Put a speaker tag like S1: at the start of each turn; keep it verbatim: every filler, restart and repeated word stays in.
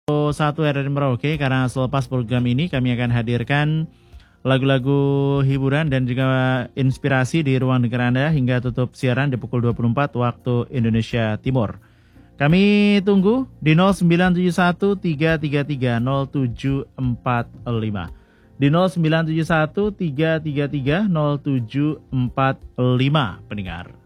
S1: satu R R I Merauke, karena selepas program ini kami akan hadirkan lagu-lagu hiburan dan juga inspirasi di ruang dengar Anda hingga tutup siaran di pukul dua puluh empat waktu Indonesia Timur. Kami tunggu di nol sembilan tujuh satu tiga tiga tiga nol tujuh empat lima. Di nol sembilan tujuh satu tiga tiga tiga nol tujuh empat lima pendengar.